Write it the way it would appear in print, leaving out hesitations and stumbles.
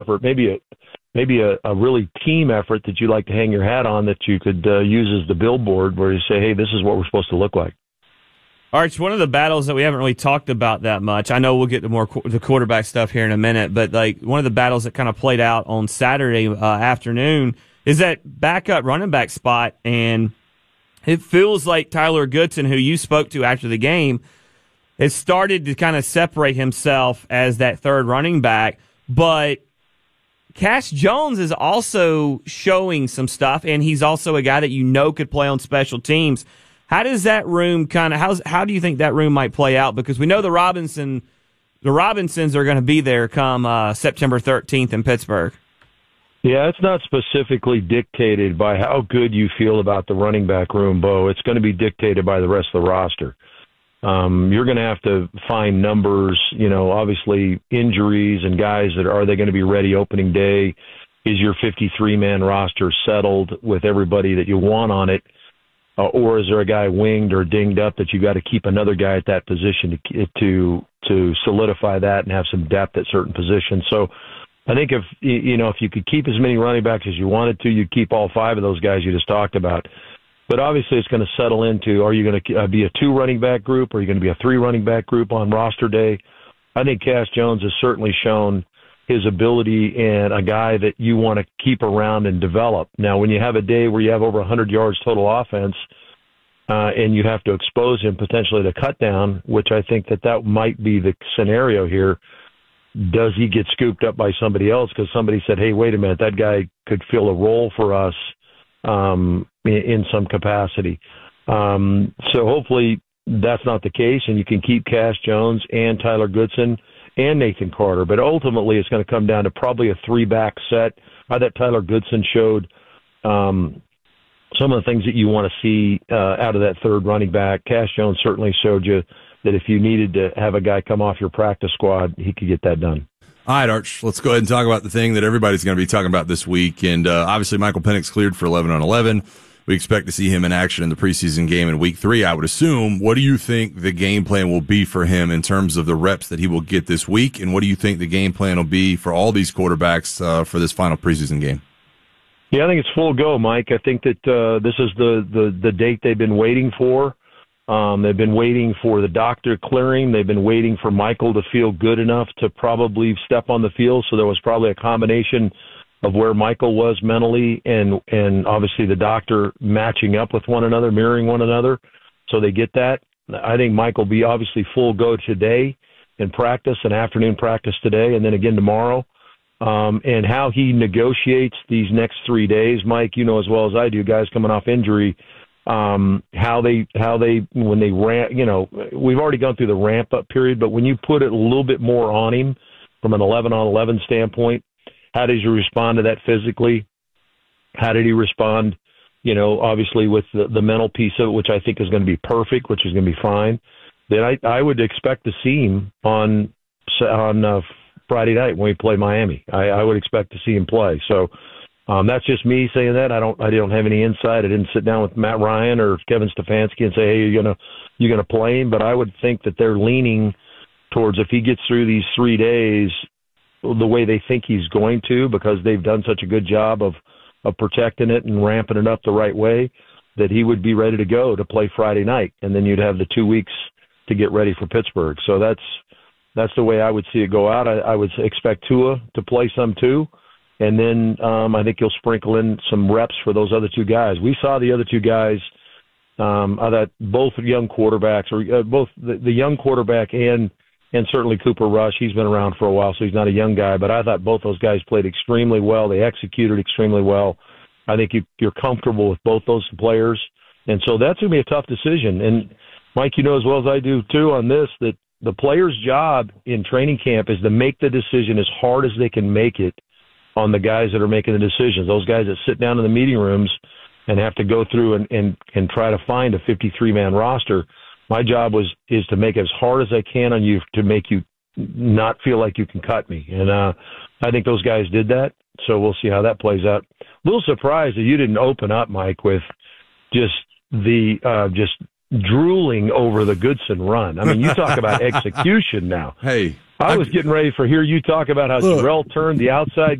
effort, maybe a really team effort that you'd like to hang your hat on that you could use as the billboard where you say, hey, this is what we're supposed to look like. Arch, one of the battles that we haven't really talked about that much, I know we'll get to more the quarterback stuff here in a minute, but like one of the battles that kind of played out on Saturday afternoon is that backup running back spot, and it feels like Tyler Goodson, who you spoke to after the game, has started to kind of separate himself as that third running back, but Cash Jones is also showing some stuff, and he's also a guy that you know could play on special teams. How does that room how do you think that room might play out? Because we know the Robinsons are going to be there come September 13th in Pittsburgh. Yeah, it's not specifically dictated by how good you feel about the running back room, Bo. It's going to be dictated by the rest of the roster. You're going to have to find numbers, obviously injuries and guys are they going to be ready opening day? Is your 53-man roster settled with everybody that you want on it? Or is there a guy winged or dinged up that you got to keep another guy at that position to solidify that and have some depth at certain positions? So I think if you could keep as many running backs as you wanted to, you'd keep all five of those guys you just talked about. But obviously it's going to settle into, are you going to be a 2 running back group? Or are you going to be a 3 running back group on roster day? I think Cash Jones has certainly shown his ability and a guy that you want to keep around and develop. Now, when you have a day where you have over 100 yards total offense and you have to expose him potentially to cut down, which I think that might be the scenario here, does he get scooped up by somebody else because somebody said, hey, wait a minute, that guy could fill a role for us in some capacity. So hopefully that's not the case, and you can keep Cash Jones and Tyler Goodson and Nathan Carter. But ultimately it's going to come down to probably a 3-back set. I thought Tyler Goodson showed some of the things that you want to see out of that third running back. Cash Jones certainly showed you that if you needed to have a guy come off your practice squad, he could get that done. All right, Arch, let's go ahead and talk about the thing that everybody's going to be talking about this week. And obviously Michael Penix cleared for 11-on-11. We expect to see him in action in the preseason game in week 3, I would assume. What do you think the game plan will be for him in terms of the reps that he will get this week? And what do you think the game plan will be for all these quarterbacks for this final preseason game? Yeah, I think it's full go, Mike. I think that this is the date they've been waiting for. They've been waiting for the doctor clearing. They've been waiting for Michael to feel good enough to probably step on the field. So there was probably a combination of where Michael was mentally and obviously the doctor matching up with one another, mirroring one another. So they get that. I think Michael will be obviously full go today in practice, an afternoon practice today, and then again tomorrow. And how he negotiates these next 3 days, Mike, you know as well as I do, guys coming off injury, how they when they ramp, we've already gone through the ramp up period, but when you put it a little bit more on him from an 11-on-11 standpoint, how did you respond to that physically? How did he respond, obviously with the mental piece of it, which I think is going to be perfect, which is going to be fine. Then I would expect to see him on Friday night when we play Miami. I would expect to see him play. So that's just me saying that. I don't have any insight. I didn't sit down with Matt Ryan or Kevin Stefanski and say, hey, you're gonna play him. But I would think that they're leaning towards, if he gets through these 3 days the way they think he's going to, because they've done such a good job of protecting it and ramping it up the right way, that he would be ready to go to play Friday night. And then you'd have the 2 weeks to get ready for Pittsburgh. So that's the way I would see it go out. I would expect Tua to play some too. And then I think you'll sprinkle in some reps for those other 2 guys. We saw the other 2 guys, that both young quarterbacks, or both the young quarterback and certainly Cooper Rush. He's been around for a while, so he's not a young guy. But I thought both those guys played extremely well. They executed extremely well. I think you're comfortable with both those players. And so that's going to be a tough decision. And, Mike, you know as well as I do, too, on this, that the player's job in training camp is to make the decision as hard as they can make it on the guys that are making the decisions. Those guys that sit down in the meeting rooms and have to go through and try to find a 53-man roster. My job is to make it as hard as I can on you to make you not feel like you can cut me. And I think those guys did that, so we'll see how that plays out. A little surprised that you didn't open up, Mike, with just drooling over the Goodson run. I mean, you talk about execution now. Hey, I was getting ready for hear you talk about how Terrell turned the outside